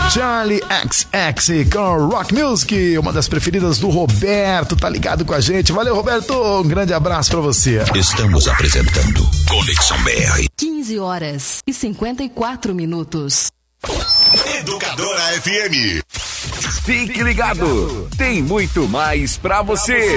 Charlie XX com Rock Music, uma das preferidas do Roberto, tá ligado com a gente. Valeu, Roberto, um grande abraço pra você. Estamos apresentando Conexão BR. 15 horas e 54 minutos. Educadora FM. Fique ligado, tem muito mais pra você.